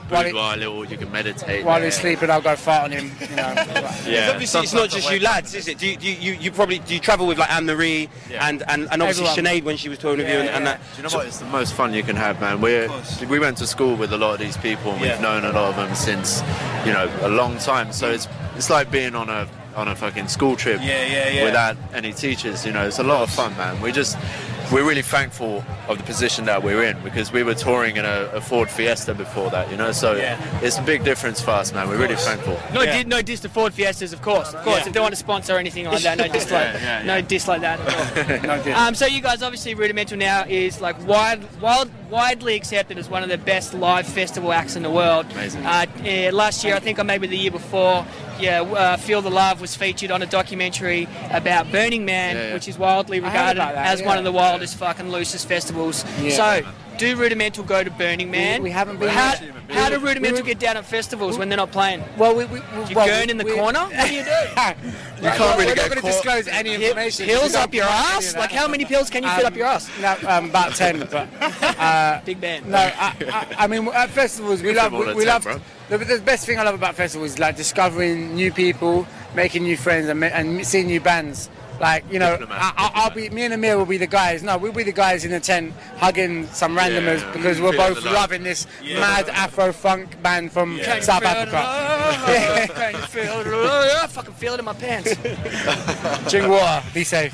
you can meditate. While he's sleeping, I'll go fart on him. You know. Yeah. Obviously, it's not just you lads, is it? Do you travel with like Anne Marie and obviously Sinead when she was touring with you and that? Do you know what? It's the most fun you can have, man. We went to school with a lot of these people, and we've known a lot of them since a long time. So it's like being on a fucking school trip without any teachers. It's a lot of fun, man. We're really thankful of the position that we're in, because we were touring in a Ford Fiesta before that, so it's a big difference for us, man. We're really thankful. No diss to Ford Fiestas, of course. If they want to sponsor or anything like that, no diss no diss like that at all. So you guys, obviously Rudimental now is like widely accepted as one of the best live festival acts in the world. Amazing. Last year, I think, or maybe the year before, Feel the Love was featured on a documentary about Burning Man, which is widely regarded as one of the wildest fucking loosest festivals. So, do Rudimental go to Burning Man? We haven't been. How do Rudimental get down at festivals when they're not playing? Well, do you gurn in the corner? What do you do? You can't really get caught. Disclose any information. Pills up your ass? Like, how many pills can you fit up your ass? No, about 10. But big band. No, I mean, at festivals we love. The best thing I love about festivals is like discovering new people, making new friends, and seeing new bands. Like, me and Amir will be the guys. No, we'll be the guys in the tent hugging some randomers because we're both loving this mad Afro-funk band from South Africa. Can you feel it? I fucking feel it in my pants. Drink water. Be safe.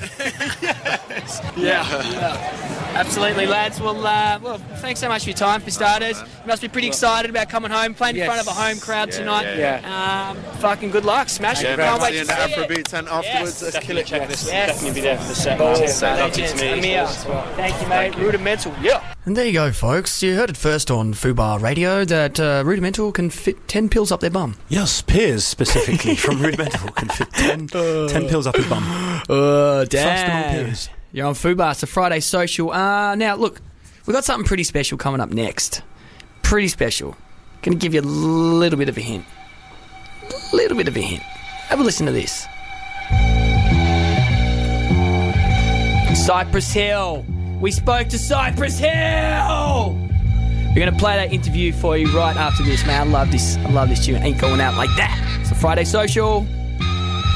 Absolutely, lads. Well, thanks so much for your time, for starters. You must be pretty excited about coming home, playing in front of a home crowd tonight. Fucking good luck. Smash it. Can't wait to see Afrobeat tent afterwards. Let's kill it. Check this. Definitely be there for the set. Lovely to meet you. Thank you, mate. Rudimental. And there you go, folks. You heard it first on Fubar Radio that Rudimental can fit 10 pills up their bum. Yes, Piers specifically from Rudimental can fit 10 pills up his bum. Damn. You're on Fubar. It's a Friday social. Now, look, we've got something pretty special coming up next. Pretty special. Going to give you a little bit of a hint. Have a listen to this. Cypress Hill. We spoke to Cypress Hill. We're going to play that interview for you right after this, man. I love this tune. Ain't going out like that. It's a Friday social.